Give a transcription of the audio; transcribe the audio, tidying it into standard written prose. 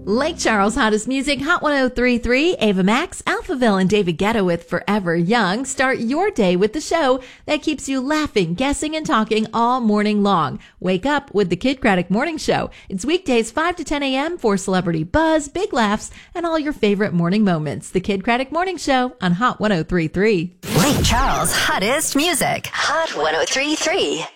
Lake Charles' hottest music, Hot 103.3, Ava Max, Alphaville, and David Guetta with Forever Young. Start your day with the show that keeps you laughing, guessing, and talking all morning long. Wake up with the Kid Craddock Morning Show. It's weekdays 5 to 10 a.m. for celebrity buzz, big laughs, and all your favorite morning moments. The Kid Craddock Morning Show on Hot 103.3. Lake Charles' hottest music. Hot 103.3.